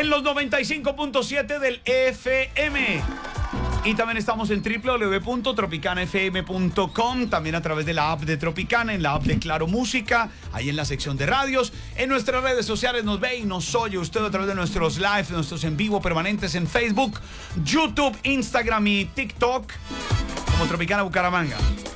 en los 95.7 del FM. Y también estamos en www.tropicanafm.com, también a través de la app de Tropicana, en la app de Claro Música, ahí en la sección de radios. En nuestras redes sociales nos ve y nos oye usted a través de nuestros live, nuestros en vivo permanentes en Facebook, YouTube, Instagram y TikTok, como Tropicana Bucaramanga.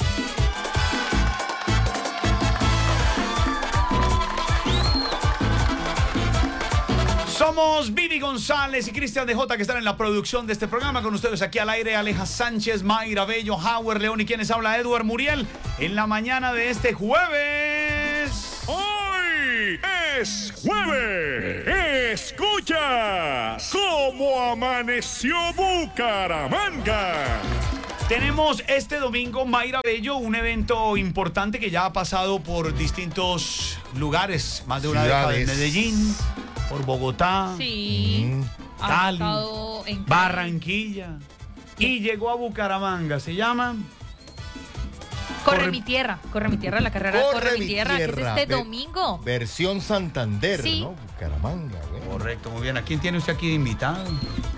Somos Vivi González y Cristian DJ, que están en la producción de este programa. Con ustedes aquí al aire, Aleja Sánchez, Mayra Bello, Howard León y quienes habla, Edward Muriel, en la mañana de este jueves. ¡Hoy es jueves! ¡Escuchas cómo amaneció Bucaramanga! Tenemos este domingo, Mayra Bello, un evento importante que ya ha pasado por distintos lugares, más de una década, en Medellín, por Bogotá, Cali, Barranquilla, y llegó a Bucaramanga. Se llama Corre mi tierra, la carrera Corre mi tierra, que es este domingo. Versión Santander, sí. ¿no? Bucaramanga, güey. Correcto, muy bien. ¿A quién tiene usted aquí de invitado?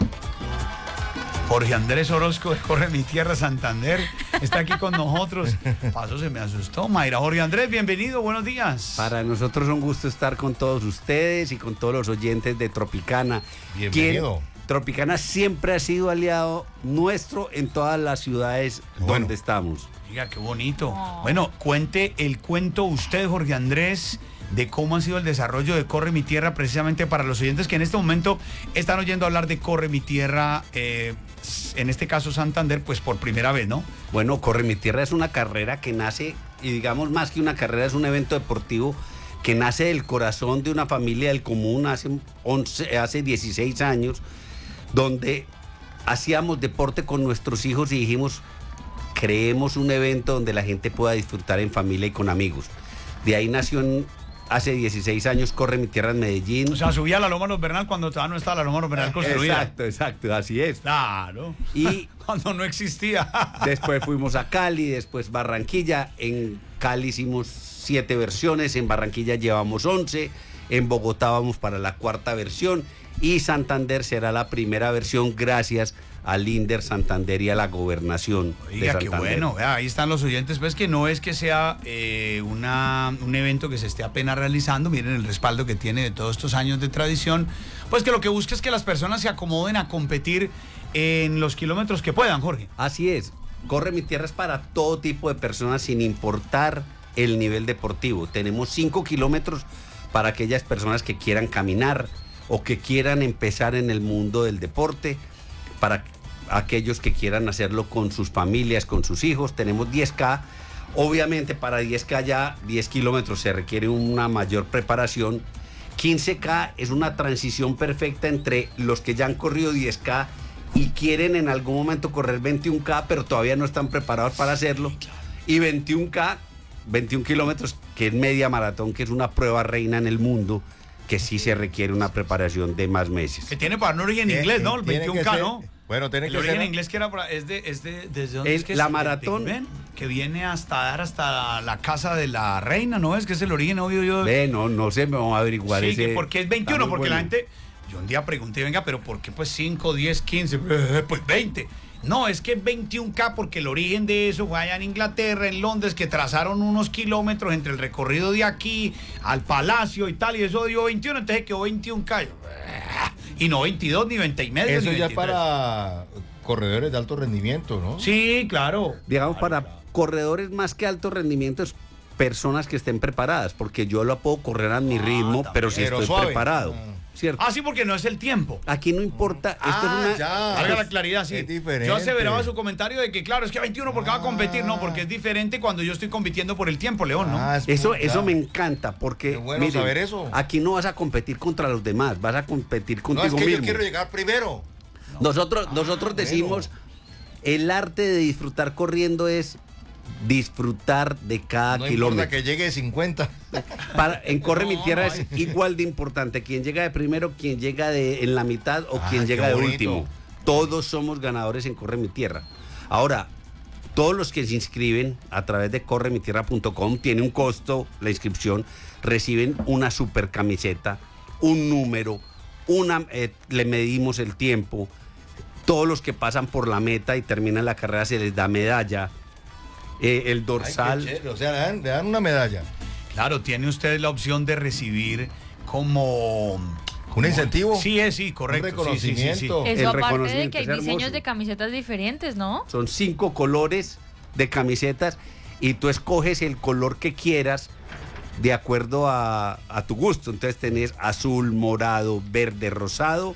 Jorge Andrés Orozco de Corre mi Tierra Santander está aquí con nosotros. Paso se me asustó. Mayra, Jorge Andrés, bienvenido, buenos días. Para nosotros es un gusto estar con todos ustedes y con todos los oyentes de Tropicana. Bienvenido. Tropicana siempre ha sido aliado nuestro en todas las ciudades donde estamos. Diga, qué bonito. Bueno, cuente el cuento usted, Jorge Andrés, de cómo ha sido el desarrollo de Corre mi Tierra, precisamente para los oyentes que en este momento están oyendo hablar de Corre mi Tierra, en este caso Santander, pues por primera vez, ¿no? Bueno, Corre mi Tierra es una carrera que nace, y digamos más que una carrera, es un evento deportivo que nace del corazón de una familia del común hace 16 años, donde hacíamos deporte con nuestros hijos y dijimos, creemos un evento donde la gente pueda disfrutar en familia y con amigos. De ahí nació hace 16 años Corre mi Tierra en Medellín. O sea, subía a la Loma Los Bernal cuando todavía no estaba la Loma Los Bernal construida. Exacto, así es. Claro. Y cuando no existía. Después fuimos a Cali, después Barranquilla. En Cali hicimos 7 versiones, en Barranquilla llevamos 11, en Bogotá vamos para la 4ª versión y Santander será la primera versión gracias al INDER Santander y a la gobernación de Santander. Qué bueno, ahí están los oyentes, pues que no es que sea un evento que se esté apenas realizando, miren el respaldo que tiene de todos estos años de tradición, pues que lo que busca es que las personas se acomoden a competir en los kilómetros que puedan, Jorge. Así es, Corre mi Tierra es para todo tipo de personas sin importar el nivel deportivo. Tenemos 5 kilómetros para aquellas personas que quieran caminar o que quieran empezar en el mundo del deporte, para aquellos que quieran hacerlo con sus familias, con sus hijos. Tenemos 10K. Obviamente para 10K ya 10 kilómetros se requiere una mayor preparación. 15K es una transición perfecta entre los que ya han corrido 10K y quieren en algún momento correr 21K, pero todavía no están preparados para hacerlo. Y 21K, 21 kilómetros, que es media maratón, que es una prueba reina en el mundo, que sí se requiere una preparación de más meses. Que tiene para un origen inglés, ¿no? El 21K, ¿no? Bueno, tiene el que origen ser inglés que era ¿desde dónde es que la es? maratón que viene hasta la casa de la reina, ¿no? Es que es el origen, obvio. Yo no sé, me vamos a averiguar. Sí, ese, porque es 21, porque bueno. la gente, yo un día pregunté, venga, pero ¿por qué pues 5, 10, 15? Pues 20. No, es que es 21K porque el origen de eso fue allá en Inglaterra, en Londres, que trazaron unos kilómetros entre el recorrido de aquí al palacio y tal, y eso dio 21, entonces quedó 21K. Y no 22, ni 20 y medio, eso ni 23. Ya para corredores de alto rendimiento, ¿no? Sí, claro. Digamos, claro, para corredores más que alto rendimiento, es personas que estén preparadas, porque yo lo puedo correr a mi ritmo, pero si estoy suave. preparado. ¿Cierto? Ah, sí, porque no es el tiempo. Aquí no importa, esto es una... Valga la claridad, sí. Es diferente. Yo aseveraba su comentario de que, claro, es que 21 porque va a competir, no, porque es diferente cuando yo estoy compitiendo por el tiempo, León, ¿no? Eso me encanta, porque es bueno saber eso. Aquí no vas a competir contra los demás, vas a competir contigo mismo. No, es que mismo. yo quiero llegar primero. Nosotros decimos, el arte de disfrutar corriendo es disfrutar de cada kilómetro. No importa que llegue 50. En Corre mi Tierra es igual de importante quien llega de primero, quien llega en la mitad o quien llega de último. Todos somos ganadores en Corre mi Tierra. Ahora, todos los que se inscriben a través de corremitierra.com, tiene un costo la inscripción, reciben una super camiseta, un número, le medimos el tiempo. Todos los que pasan por la meta y terminan la carrera se les da medalla. El dorsal. Ay, qué chévere. O sea, le dan una medalla. Claro, tiene usted la opción de recibir como... ¿Un incentivo? Sí, sí, correcto. Un reconocimiento. Sí. Eso El aparte de reconocimiento que hay es hermoso. diseños de camisetas diferentes, ¿no? Son 5 colores de camisetas y tú escoges el color que quieras de acuerdo a tu gusto. Entonces tenés azul, morado, verde, rosado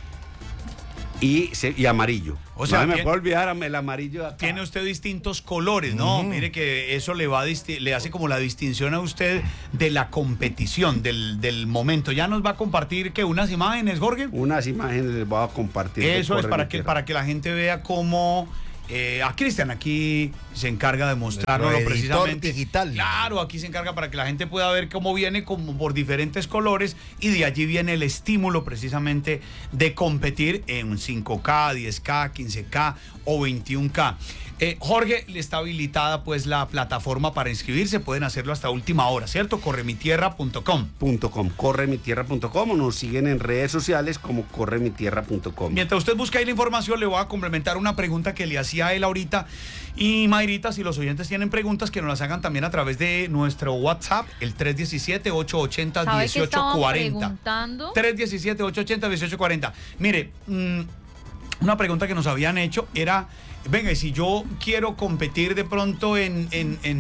y amarillo. O sea, no me puedo olvidar el amarillo de acá. Tiene usted distintos colores, ¿no? Mire que eso le hace como la distinción a usted de la competición, del momento. Ya nos va a compartir que unas imágenes, Jorge. Unas imágenes les voy a compartir. Eso es Corre para mi que, Tierra. para que la gente vea cómo... a Cristian aquí se encarga de mostrarlo Nuestro precisamente. editor digital. Claro, aquí se encarga para que la gente pueda ver cómo viene como por diferentes colores y de allí viene el estímulo precisamente de competir en 5K, 10K, 15K o 21K. Jorge, le está habilitada pues la plataforma para inscribirse, pueden hacerlo hasta última hora, ¿cierto? Corremitierra.com. .com, o nos siguen en redes sociales como corremitierra.com. Mientras usted busca ahí la información, le voy a complementar una pregunta que le hacía a él ahorita. Y Mayrita, si los oyentes tienen preguntas, que nos las hagan también a través de nuestro WhatsApp, el 317-880-1840. ¿Sabe qué estaban preguntando? 317-880-1840. Mire, una pregunta que nos habían hecho era... Venga, y si yo quiero competir de pronto en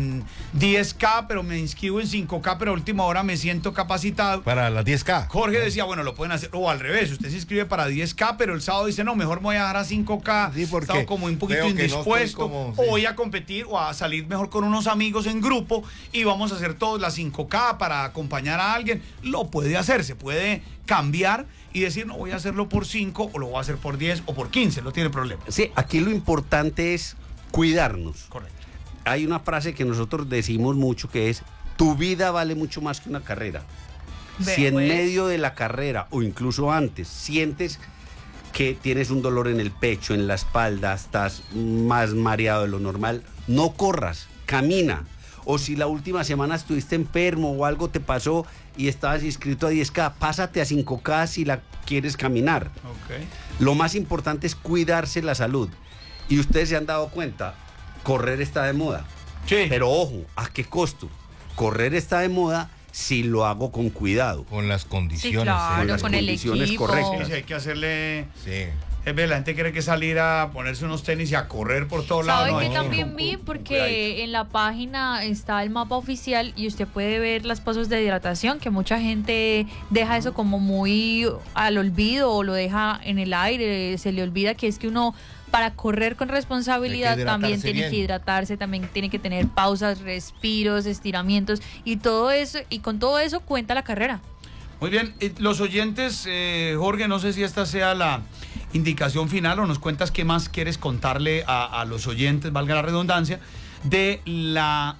10K, pero me inscribo en 5K, pero a última hora me siento capacitado. Para las 10K. Jorge decía, bueno, lo pueden hacer, o al revés, usted se inscribe para 10K, pero el sábado dice, no, mejor me voy a dejar a 5K, Sí, porque estaba como un poquito veo que no indispuesto, estoy como- o sí. voy a competir o a salir mejor con unos amigos en grupo y vamos a hacer todos las 5K para acompañar a alguien. Lo puede hacer, se puede cambiar y decir, no, voy a hacerlo por 5 o lo voy a hacer por 10 o por 15, no tiene problema. Sí, aquí lo importante es cuidarnos. Correcto. Hay una frase que nosotros decimos mucho que es, tu vida vale mucho más que una carrera. Ve, Si en pues. medio de la carrera o incluso antes sientes que tienes un dolor en el pecho, en la espalda, estás más mareado de lo normal, no corras, camina. O si la última semana estuviste enfermo o algo te pasó y estabas inscrito a 10K, pásate a 5K si la quieres caminar. Ok. Lo más importante es cuidarse la salud. Y ustedes se han dado cuenta, correr está de moda. Sí. Pero ojo, ¿a qué costo? Correr está de moda si lo hago con cuidado. Con las Sí, condiciones. claro, las con el condiciones equipo. correctas. Sí, hay que hacerle... Sí. La gente quiere que salir a ponerse unos tenis y a correr por todos lados. ¿Sabe No, que hay también vi? con Porque cuidadito. en la página está el mapa oficial y usted puede ver los pasos de hidratación, que mucha gente deja eso como muy al olvido o lo deja en el aire, se le olvida que es que uno para correr con responsabilidad Hay que también hidratarse tiene que bien. hidratarse, también tiene que tener pausas, respiros, estiramientos y todo eso, y con todo eso cuenta la carrera. Muy bien, los oyentes, Jorge, no sé si esta sea la indicación final o nos cuentas qué más quieres contarle a los oyentes, valga la redundancia, de la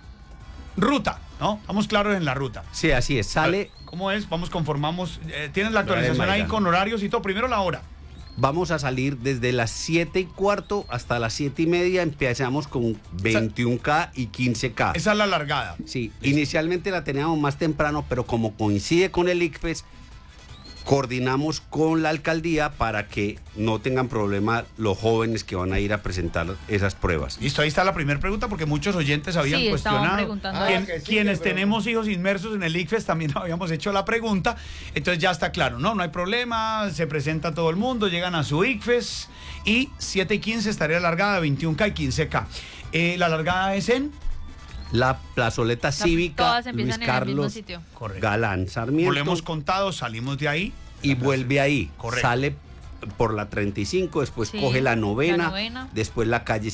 ruta, ¿no? Estamos claros en la ruta. Sí, así es. Sale, ¿Cómo es? Vamos, conformamos. ¿Tienes la actualización Dale, ahí Mayra. con horarios y todo? Primero la hora. vamos a salir desde las 7:15 hasta las 7:30. Empezamos con 21K y 15K. Esa es la largada. Sí, inicialmente la teníamos más temprano, pero como coincide con el ICFES, coordinamos con la alcaldía para que no tengan problema los jóvenes que van a ir a presentar esas pruebas. Listo, ahí está la primera pregunta, porque muchos oyentes habían Sí, estaban cuestionado. preguntando Quien- eso. quienes Sí, pero- tenemos hijos inmersos en el ICFES también habíamos hecho la pregunta. Entonces ya está claro, no hay problema, se presenta todo el mundo, llegan a su ICFES y 7:15 estaría largada, 21K y 15K. La largada es en... La plazoleta cívica Todas Luis empiezan en el mismo Carlos sitio. Correcto. Galán Sarmiento. Como le hemos contado, salimos de ahí. Y vuelve ahí. Correcto. Sale por la 35, después Sí, coge la novena, la novena. después la calle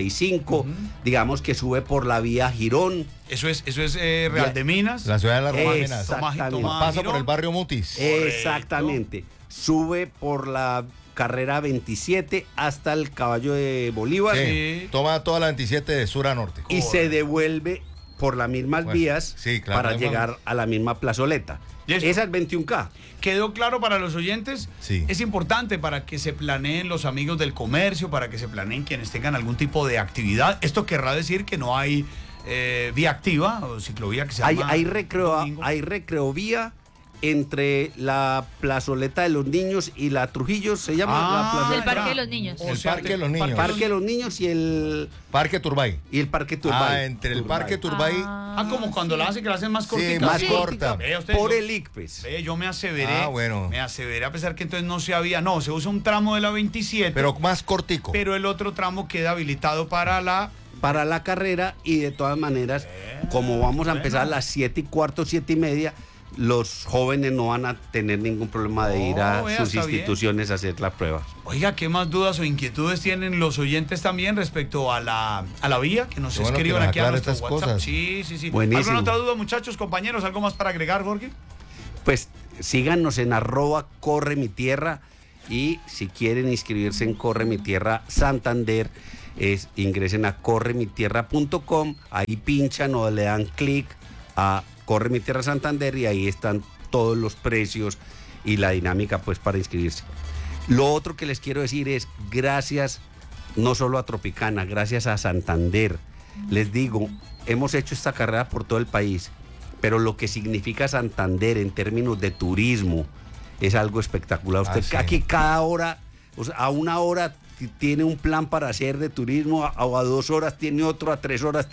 55, digamos que sube por la vía Girón. Eso es Real Ya. de Minas. La ciudad de las Romanas. Exactamente. Toma Pasa Girón. por el barrio Mutis. Correcto. Exactamente. Sube por la carrera 27 hasta el Caballo de Bolívar Sí. Toma toda la 27 de sur a norte. y se devuelve por las mismas Bueno, vías sí, claro, para hemos- llegar a la misma plazoleta. Listo. Esa es 21K. ¿Quedó claro para los oyentes? Sí. Es importante para que se planeen los amigos del comercio, para que se planeen quienes tengan algún tipo de actividad. Esto querrá decir que no hay vía activa o ciclovía que se llama Hay recreo, domingo. hay recreovía entre la plazoleta de los niños y la Trujillo, se llama la Del plazoleta. Parque de los Niños. El Parque de los Niños. Parque de los Niños y el Turbay. Parque Turbay. Entre el Parque Turbay. Como cuando la hacen, que la hacen más cortica. Sí, más Sí. corta. Vea usted, por yo- el ICPES. Yo me aseveré. Bueno. Me aseveré a pesar que entonces no se había. No, se usa un tramo de la 27. Pero más cortico. Pero el otro tramo queda habilitado para la. Para la carrera, y de todas maneras, como vamos a empezar a las 7:15, 7:30, los jóvenes no van a tener ningún problema de ir a vea, sus está bien. instituciones a hacer las pruebas. Oiga, ¿qué más dudas o inquietudes tienen los oyentes también respecto a la vía? Que nos Qué bueno que escriban nos aquí a aclara nuestro estas WhatsApp. cosas. Sí. Buenísimo. ¿Alguna otra duda, muchachos, compañeros? ¿Algo más para agregar, Jorge? Pues síganos en @corre mi tierra, y si quieren inscribirse en Corre mi Tierra Santander, ingresen a corremitierra.com, ahí pinchan o le dan clic a Corre mi Tierra Santander y ahí están todos los precios y la dinámica pues para inscribirse. Lo otro que les quiero decir es gracias no solo a Tropicana, gracias a Santander. Les digo, hemos hecho esta carrera por todo el país, pero lo que significa Santander en términos de turismo es algo espectacular. Usted sí. aquí cada hora, o sea, a una hora tiene un plan para hacer de turismo, a 2 horas tiene otro, a 3 horas